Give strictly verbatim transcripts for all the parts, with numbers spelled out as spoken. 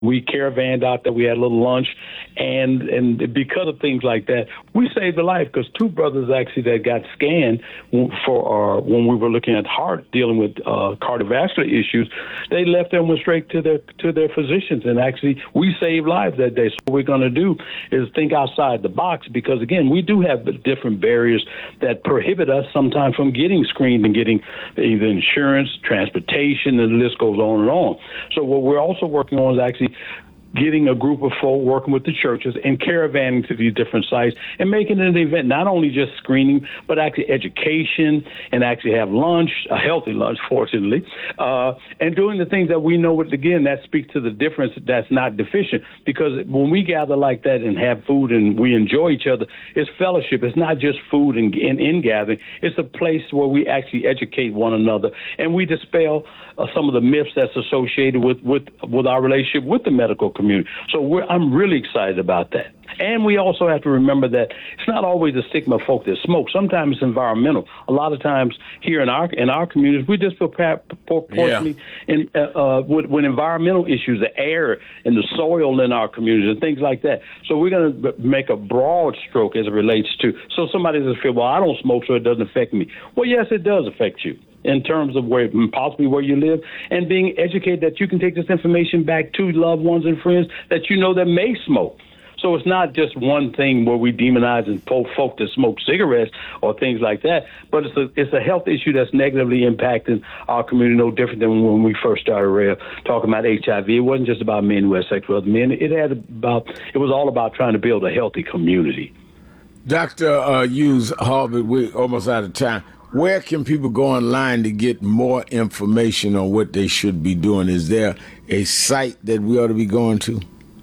We caravanned out there. We had a little lunch, and and because of things like that, we saved a life because two brothers actually that got scanned for uh, when we were looking at heart, dealing with uh, cardiovascular issues, they left them and went straight to their to their physicians, and actually we saved lives that day. So what we're going to do is think outside the box because again, we do have different barriers that prohibit us sometimes from getting screened and getting either insurance, transportation, and the list goes on and on. So what we're also working on is actually getting a group of folk working with the churches and caravanning to these different sites and making it an event, not only just screening, but actually education and actually have lunch, a healthy lunch, fortunately, uh, and doing the things that we know, with, again, that speaks to the difference that's not deficient. Because when we gather like that and have food and we enjoy each other, it's fellowship. It's not just food and in gathering. It's a place where we actually educate one another and we dispel uh, some of the myths that's associated with, with, with our relationship with the medical community. Community. So we're, I'm really excited about that. And we also have to remember that it's not always a stigma of folk that smoke. Sometimes it's environmental. A lot of times here in our in our communities, we just feel proportionally yeah. in, uh, uh, with, with environmental issues, the air and the soil in our communities and things like that. So we're going to make a broad stroke as it relates to, so somebody doesn't feel, well, I don't smoke, so it doesn't affect me. Well, yes, it does affect you in terms of where possibly where you live, and being educated that you can take this information back to loved ones and friends that you know that may smoke. So it's not just one thing where we demonize and folk, folk that smoke cigarettes or things like that, but it's a it's a health issue that's negatively impacting our community, no different than when we first started uh, talking about H I V. It wasn't just about men who had sex with other men. It had about it was all about trying to build a healthy community. Doctor Uh, Hughes Harvard, we're almost out of time. Where can people go online to get more information on what they should be doing? Is there a site that we ought to be going to?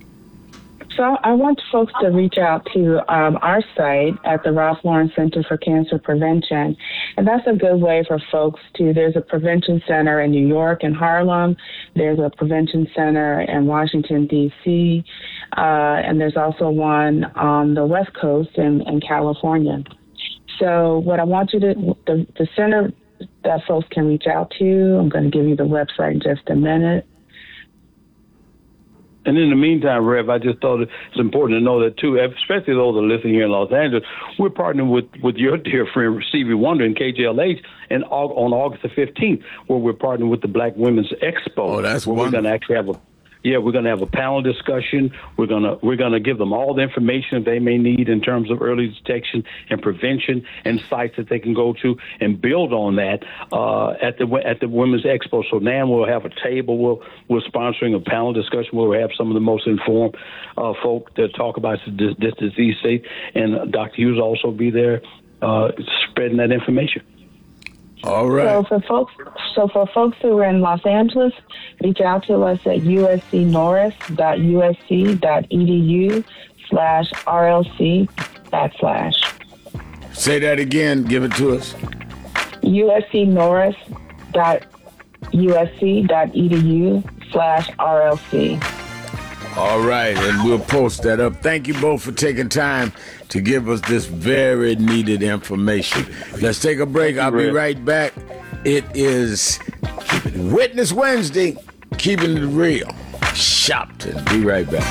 So I want folks to reach out to um, our site at the Ralph Lauren Center for Cancer Prevention. And that's a good way for folks to, there's a prevention center in New York and Harlem. There's a prevention center in Washington, D C. Uh, and there's also one on the West Coast in, in California. So what I want you to, the, the center that folks can reach out to, I'm going to give you the website in just a minute. And in the meantime, Rev, I just thought it's important to know that, too, especially those that are listening here in Los Angeles, we're partnering with, with your dear friend Stevie Wonder and K J L H and on August the fifteenth, where we're partnering with the Black Women's Expo. Oh, that's where wonderful. We're going to actually have a Yeah, we're going to have a panel discussion. We're going to we're going to give them all the information they may need in terms of early detection and prevention and sites that they can go to and build on that uh, at the at the Women's Expo. So now we'll have a table. We'll, we're sponsoring a panel discussion where we'll have some of the most informed uh, folk that talk about this, this disease state. And Doctor Hughes will also be there uh, spreading that information. All right. So for folks, so for folks who are in Los Angeles, reach out to us at uscnorris.usc.edu slash RLC backslash. Say that again. Give it to us. uscnorris.usc.edu slash RLC. All right, and we'll post that up. Thank you both for taking time to give us this very needed information. Let's take a break. I'll be right back. It is Witness Wednesday, keeping it real. Shopton. Be right back.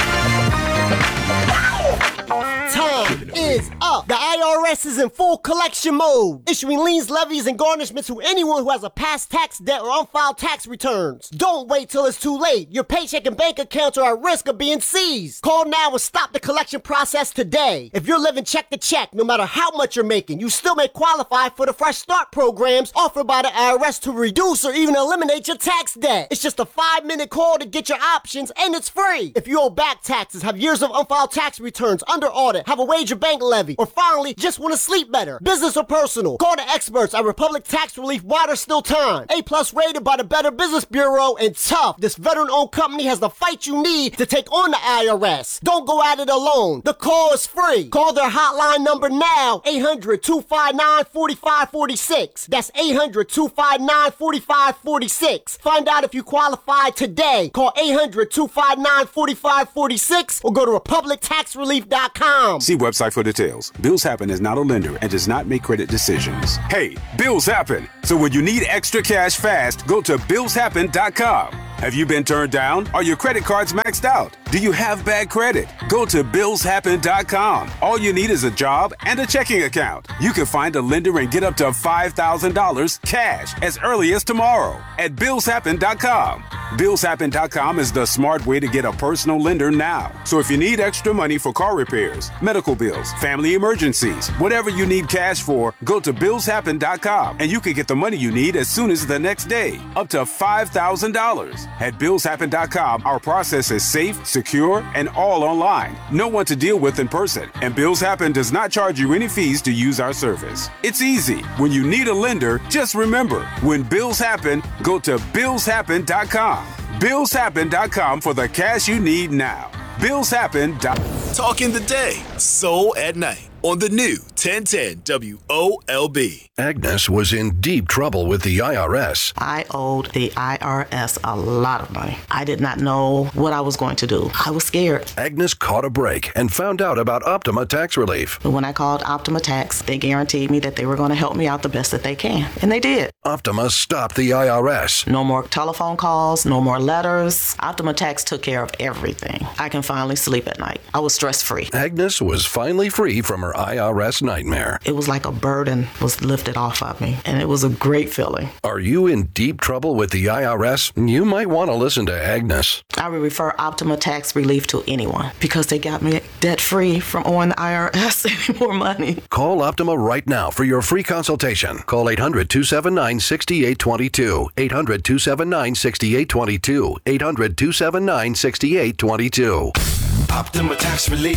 Time is up. The I R S is in full collection mode, issuing liens, levies, and garnishments to anyone who has a past tax debt or unfiled tax returns. Don't wait till it's too late. Your paycheck and bank accounts are at risk of being seized. Call now and stop the collection process today. If you're living check to check, no matter how much you're making, you still may qualify for the Fresh Start programs offered by the I R S to reduce or even eliminate your tax debt. It's just a five-minute call to get your options, and it's free. If you owe back taxes, have years of unfiled tax returns under audit, have a wage or bank levy, or finally just want to sleep better, business or personal, call the experts at Republic Tax Relief while there's still time. A plus rated by the Better Business Bureau, and tough. This veteran-owned company has the fight you need to take on the I R S. Don't go at it alone. The call is free. Call their hotline number now, eight hundred, two five nine, four five four six. That's eight hundred, two five nine, four five four six. Find out if you qualify today. Call eight hundred, two five nine, four five four six or go to republic tax relief dot com. See website for details. Bills Happen is not a lender and does not make credit decisions. Hey, bills happen. So when you need extra cash fast, go to bills happen dot com. Have you been turned down? Are your credit cards maxed out? Do you have bad credit? Go to bills happen dot com. All you need is a job and a checking account. You can find a lender and get up to five thousand dollars cash as early as tomorrow at bills happen dot com. bills happen dot com is the smart way to get a personal lender now. So if you need extra money for car repairs, medical bills, family emergencies, whatever you need cash for, go to bills happen dot com and you can get the money you need as soon as the next day, up to five thousand dollars. At bills happen dot com, our process is safe, secure, and all online. No one to deal with in person, and Bills Happen does not charge you any fees to use our service. It's easy. When you need a lender, just remember, when bills happen, go to bills happen dot com. bills happen dot com for the cash you need now. bills happen dot com. Talk in the day, soul at night. On the new ten ten W O L B. Agnes was in deep trouble with the I R S. I owed the I R S a lot of money. I did not know what I was going to do. I was scared. Agnes caught a break and found out about Optima Tax Relief. But when I called Optima Tax, they guaranteed me that they were going to help me out the best that they can. And they did. Optima stopped the I R S. No more telephone calls, no more letters. Optima Tax took care of everything. I can finally sleep at night. I was stress-free. Agnes was finally free from her I R S nightmare. It was like a burden was lifted off of me, and it was a great feeling. Are you in deep trouble with the I R S? You might want to listen to Agnes. I would refer Optima Tax Relief to anyone because they got me debt-free from owing the I R S any more money. Call Optima right now for your free consultation. Call eight hundred, two seven nine, six eight two two. eight hundred, two seven nine, six eight two two. eight hundred, two seven nine, six eight two two. Optima Tax Relief.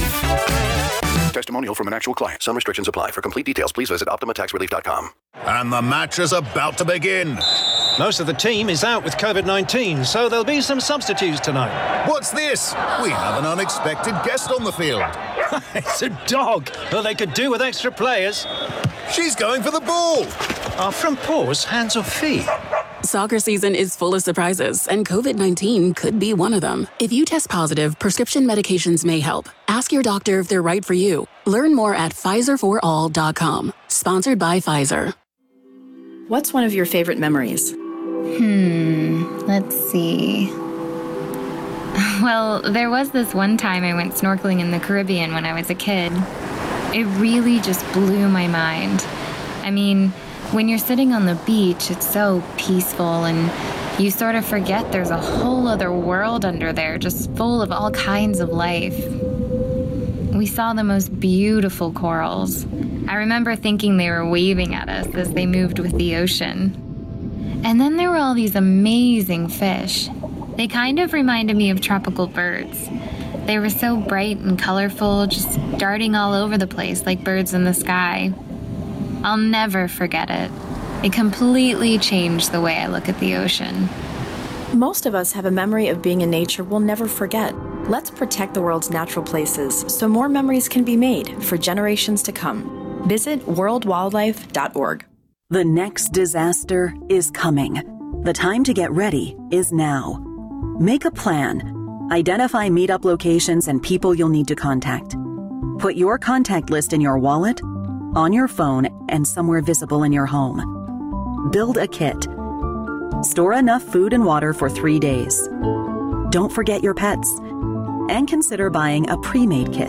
Testimonial from an actual client. Some restrictions apply. For complete details, please visit optima tax relief dot com. And the match is about to begin. Most of the team is out with covid nineteen, so there'll be some substitutes tonight. What's this? We have an unexpected guest on the field. It's a dog. Well, they could do with extra players. She's going for the ball. Are front paws hands or feet? Soccer season is full of surprises, and covid nineteen could be one of them. If you test positive, prescription medications may help. Ask your doctor if they're right for you. Learn more at Pfizer for all dot com. Sponsored by Pfizer. What's one of your favorite memories? Hmm, let's see. Well, there was this one time I went snorkeling in the Caribbean when I was a kid. It really just blew my mind. I mean, when you're sitting on the beach, it's so peaceful and you sort of forget there's a whole other world under there, just full of all kinds of life. We saw the most beautiful corals. I remember thinking they were waving at us as they moved with the ocean. And then there were all these amazing fish. They kind of reminded me of tropical birds. They were so bright and colorful, just darting all over the place like birds in the sky. I'll never forget it. It completely changed the way I look at the ocean. Most of us have a memory of being in nature we'll never forget. Let's protect the world's natural places so more memories can be made for generations to come. Visit world wildlife dot org. The next disaster is coming. The time to get ready is now. Make a plan. Identify meetup locations and people you'll need to contact. Put your contact list in your wallet, on your phone, and somewhere visible in your home. Build a kit. Store enough food and water for three days. Don't forget your pets. And consider buying a pre-made kit.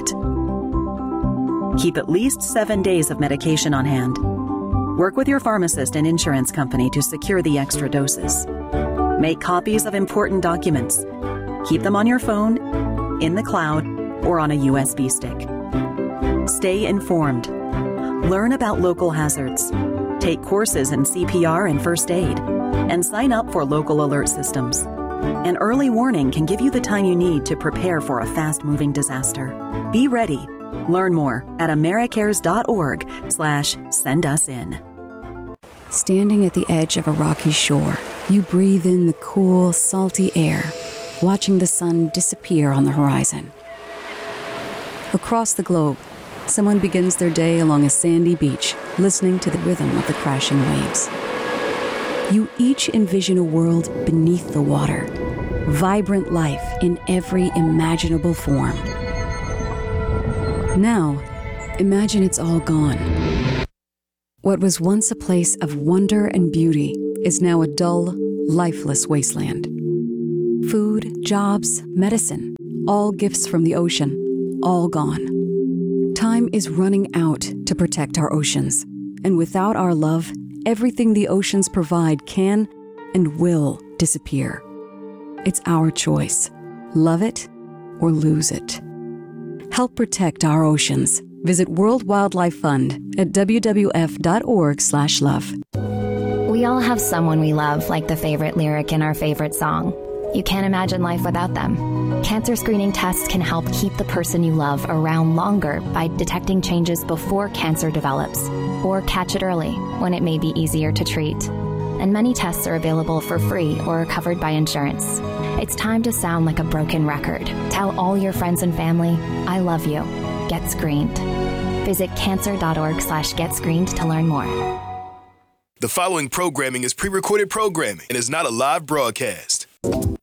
Keep at least seven days of medication on hand. Work with your pharmacist and insurance company to secure the extra doses. Make copies of important documents. Keep them on your phone, in the cloud, or on a U S B stick. Stay informed. Learn about local hazards. Take courses in C P R and first aid. And sign up for local alert systems. An early warning can give you the time you need to prepare for a fast-moving disaster. Be ready. Learn more at americares.org slash send us in. Standing at the edge of a rocky shore, you breathe in the cool, salty air, watching the sun disappear on the horizon. Across the globe, someone begins their day along a sandy beach, listening to the rhythm of the crashing waves. You each envision a world beneath the water, vibrant life in every imaginable form. Now, imagine it's all gone. What was once a place of wonder and beauty is now a dull, lifeless wasteland. jobs, medicine, all gifts from the ocean, all gone. Time is running out to protect our oceans, and without our love, everything the oceans provide can and will disappear. It's our choice. Love it or lose it. Help protect our oceans. Visit World Wildlife Fund at w w f dot org slash love. We all have someone we love, like the favorite lyric in our favorite song. You can't imagine life without them. Cancer screening tests can help keep the person you love around longer by detecting changes before cancer develops, or catch it early when it may be easier to treat. And many tests are available for free or are covered by insurance. It's time to sound like a broken record. Tell all your friends and family, I love you. Get screened. Visit cancer.org slash get screened to learn more. The following programming is pre-recorded programming and is not a live broadcast.